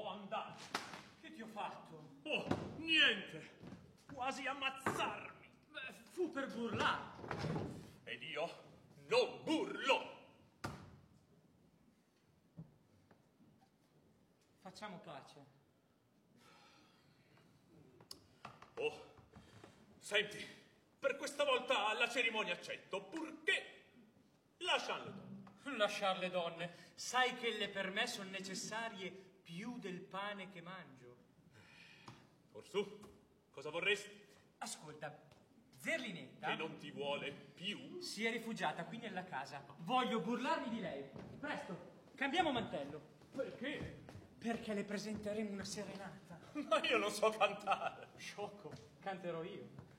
andare. Che ti ho fatto? Oh, niente. Quasi ammazzarmi. Beh, fu per burlare. Ed io non burlo. Facciamo pace. Oh, senti, per questa volta la cerimonia accetto, purché lasciamo le donne. Lasciar le donne. Sai che le per me sono necessarie più del pane che mangio. Orsù, cosa vorresti? Ascolta, Zerlinetta... Che non ti vuole più? Si è rifugiata qui nella casa. Voglio burlarmi di lei. Presto, cambiamo mantello. Perché? Perché le presenteremo una serenata. Ma io non so cantare. Sciocco, canterò io.